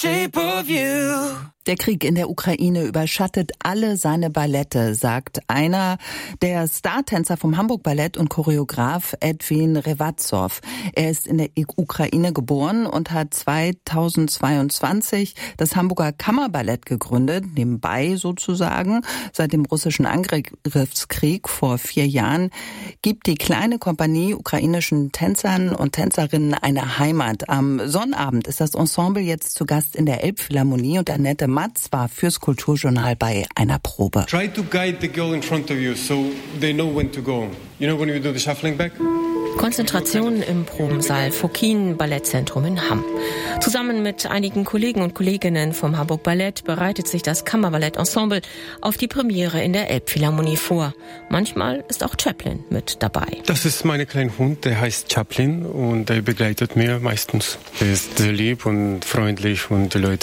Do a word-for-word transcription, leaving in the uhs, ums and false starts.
shape of you. Der Krieg in der Ukraine überschattet alle seine Ballette, sagt einer der Startänzer vom Hamburg Ballett und Choreograf Edwin Revazov. Er ist in der Ukraine geboren und hat zweitausendzweiundzwanzig das Hamburger Kammerballett gegründet, nebenbei sozusagen. Seit dem russischen Angriffskrieg vor vier Jahren gibt die kleine Kompanie ukrainischen Tänzern und Tänzerinnen eine Heimat. Am Sonnabend ist das Ensemble jetzt zu Gast in der Elbphilharmonie und Annette Matz war fürs Kulturjournal bei einer Probe. Try to guide the girl in front of you so they know when to go. You know when you do the shuffling back? Konzentration im Probensaal Fokkin Ballettzentrum in Hamm. Zusammen mit einigen Kollegen und Kolleginnen vom Hamburg Ballett bereitet sich das Kammerballett-Ensemble auf die Premiere in der Elbphilharmonie vor. Manchmal ist auch Chaplin mit dabei. Das ist mein kleiner Hund, der heißt Chaplin und der begleitet mir meistens. Er ist sehr lieb und freundlich und die Leute